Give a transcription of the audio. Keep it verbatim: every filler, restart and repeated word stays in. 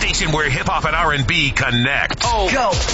station where hip hop and R and B connect. Oh, go.